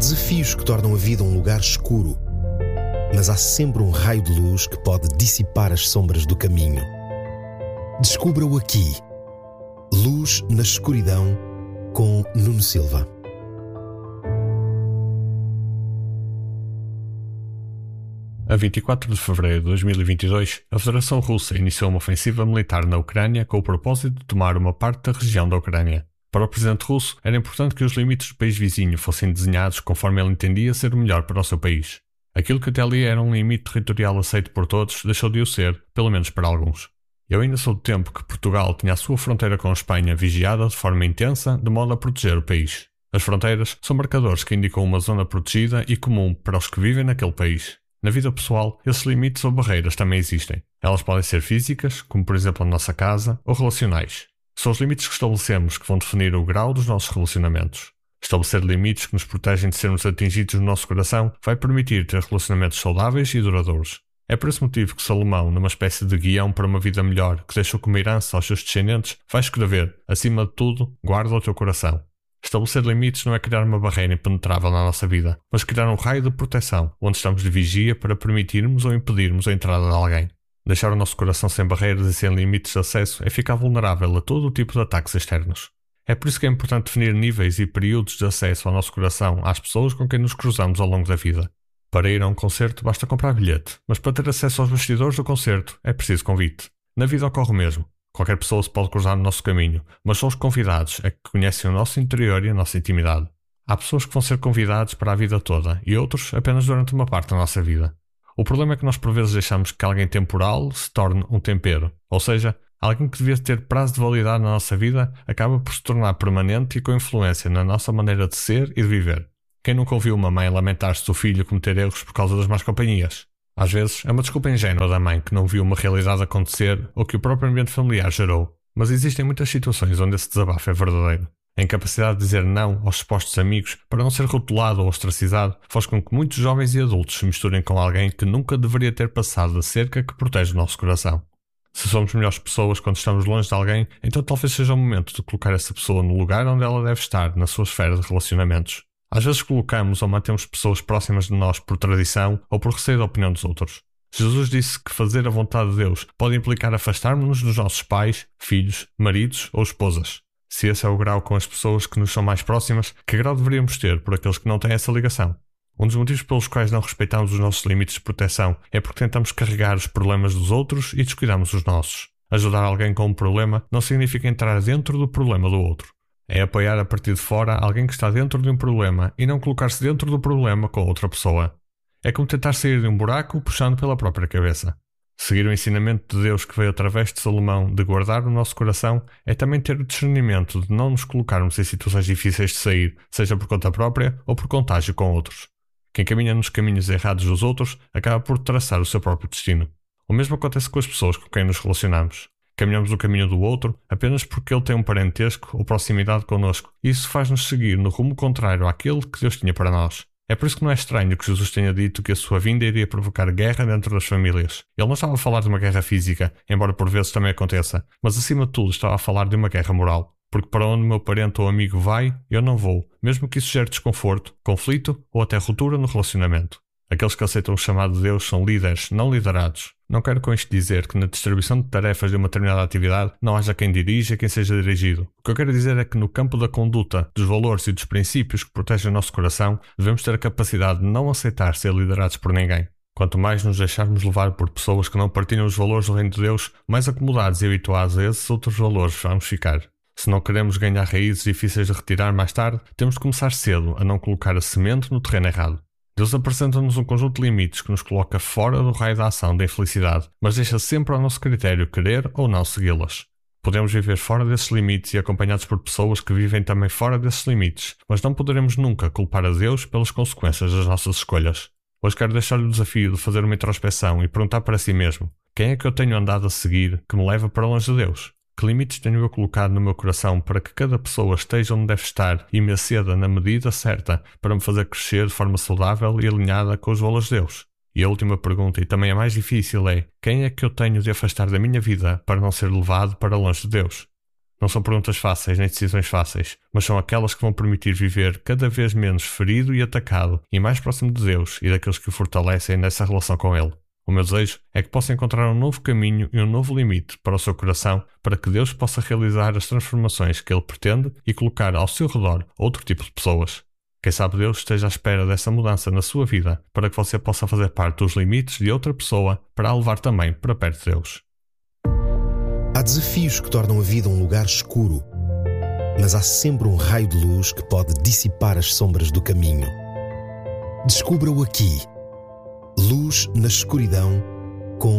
desafios que tornam a vida um lugar escuro, mas há sempre um raio de luz que pode dissipar as sombras do caminho. Descubra-o aqui. Luz na Escuridão, com Nuno Silva. A 24 de fevereiro de 2022, a Federação Russa iniciou uma ofensiva militar na Ucrânia com o propósito de tomar uma parte da região da Ucrânia. Para o presidente russo, era importante que os limites do país vizinho fossem desenhados conforme ele entendia ser o melhor para o seu país. Aquilo que até ali era um limite territorial aceito por todos, deixou de o ser, pelo menos para alguns. Eu ainda sou do tempo que Portugal tinha a sua fronteira com a Espanha vigiada de forma intensa, de modo a proteger o país. As fronteiras são marcadores que indicam uma zona protegida e comum para os que vivem naquele país. Na vida pessoal, esses limites ou barreiras também existem. Elas podem ser físicas, como por exemplo a nossa casa, ou relacionais. São os limites que estabelecemos que vão definir o grau dos nossos relacionamentos. Estabelecer limites que nos protegem de sermos atingidos no nosso coração vai permitir ter relacionamentos saudáveis e duradouros. É por esse motivo que Salomão, numa espécie de guião para uma vida melhor que deixou como herança aos seus descendentes, vai escrever, acima de tudo, guarda o teu coração. Estabelecer limites não é criar uma barreira impenetrável na nossa vida, mas criar um raio de proteção, onde estamos de vigia para permitirmos ou impedirmos a entrada de alguém. Deixar o nosso coração sem barreiras e sem limites de acesso é ficar vulnerável a todo o tipo de ataques externos. É por isso que é importante definir níveis e períodos de acesso ao nosso coração às pessoas com quem nos cruzamos ao longo da vida. Para ir a um concerto basta comprar bilhete, mas para ter acesso aos bastidores do concerto é preciso convite. Na vida ocorre o mesmo. Qualquer pessoa se pode cruzar no nosso caminho, mas só os convidados é que conhecem o nosso interior e a nossa intimidade. Há pessoas que vão ser convidados para a vida toda e outros apenas durante uma parte da nossa vida. O problema é que nós por vezes deixamos que alguém temporal se torne um tempero, ou seja, alguém que devia ter prazo de validade na nossa vida acaba por se tornar permanente e com influência na nossa maneira de ser e de viver. Quem nunca ouviu uma mãe lamentar-se do filho cometer erros por causa das más companhias? Às vezes é uma desculpa ingênua da mãe que não viu uma realidade acontecer ou que o próprio ambiente familiar gerou, mas existem muitas situações onde esse desabafo é verdadeiro. A incapacidade de dizer não aos supostos amigos para não ser rotulado ou ostracizado faz com que muitos jovens e adultos se misturem com alguém que nunca deveria ter passado da cerca que protege o nosso coração. Se somos melhores pessoas quando estamos longe de alguém, então talvez seja o momento de colocar essa pessoa no lugar onde ela deve estar, na sua esfera de relacionamentos. Às vezes colocamos ou mantemos pessoas próximas de nós por tradição ou por receio da opinião dos outros. Jesus disse que fazer a vontade de Deus pode implicar afastarmos-nos dos nossos pais, filhos, maridos ou esposas. Se esse é o grau com as pessoas que nos são mais próximas, que grau deveríamos ter por aqueles que não têm essa ligação? Um dos motivos pelos quais não respeitamos os nossos limites de proteção é porque tentamos carregar os problemas dos outros e descuidamos os nossos. Ajudar alguém com um problema não significa entrar dentro do problema do outro. É apoiar a partir de fora alguém que está dentro de um problema e não colocar-se dentro do problema com outra pessoa. É como tentar sair de um buraco puxando pela própria cabeça. Seguir o ensinamento de Deus que veio através de Salomão de guardar o nosso coração é também ter o discernimento de não nos colocarmos em situações difíceis de sair, seja por conta própria ou por contágio com outros. Quem caminha nos caminhos errados dos outros acaba por traçar o seu próprio destino. O mesmo acontece com as pessoas com quem nos relacionamos. Caminhamos o caminho do outro apenas porque ele tem um parentesco ou proximidade connosco, e isso faz-nos seguir no rumo contrário àquele que Deus tinha para nós. É por isso que não é estranho que Jesus tenha dito que a sua vinda iria provocar guerra dentro das famílias. Ele não estava a falar de uma guerra física, embora por vezes também aconteça, mas acima de tudo estava a falar de uma guerra moral. Porque para onde meu parente ou amigo vai, eu não vou, mesmo que isso gere desconforto, conflito ou até ruptura no relacionamento. Aqueles que aceitam o chamado de Deus são líderes, não liderados. Não quero com isto dizer que na distribuição de tarefas de uma determinada atividade não haja quem dirija e quem seja dirigido. O que eu quero dizer é que no campo da conduta, dos valores e dos princípios que protegem o nosso coração, devemos ter a capacidade de não aceitar ser liderados por ninguém. Quanto mais nos deixarmos levar por pessoas que não partilham os valores do reino de Deus, mais acomodados e habituados a esses outros valores vamos ficar. Se não queremos ganhar raízes difíceis de retirar mais tarde, temos de começar cedo a não colocar a semente no terreno errado. Deus apresenta-nos um conjunto de limites que nos coloca fora do raio da ação da infelicidade, mas deixa sempre ao nosso critério querer ou não segui-las. Podemos viver fora desses limites e acompanhados por pessoas que vivem também fora desses limites, mas não poderemos nunca culpar a Deus pelas consequências das nossas escolhas. Hoje quero deixar-lhe o desafio de fazer uma introspeção e perguntar para si mesmo: quem é que eu tenho andado a seguir que me leva para longe de Deus? Que limites tenho eu colocado no meu coração para que cada pessoa esteja onde deve estar e me aceda na medida certa para me fazer crescer de forma saudável e alinhada com os valores de Deus? E a última pergunta, e também a mais difícil, é: quem é que eu tenho de afastar da minha vida para não ser levado para longe de Deus? Não são perguntas fáceis nem decisões fáceis, mas são aquelas que vão permitir viver cada vez menos ferido e atacado e mais próximo de Deus e daqueles que o fortalecem nessa relação com Ele. O meu desejo é que possa encontrar um novo caminho e um novo limite para o seu coração, para que Deus possa realizar as transformações que Ele pretende e colocar ao seu redor outro tipo de pessoas. Quem sabe Deus esteja à espera dessa mudança na sua vida, para que você possa fazer parte dos limites de outra pessoa, para a levar também para perto de Deus. Há desafios que tornam a vida um lugar escuro, mas há sempre um raio de luz que pode dissipar as sombras do caminho. Descubra-o aqui. Luz na escuridão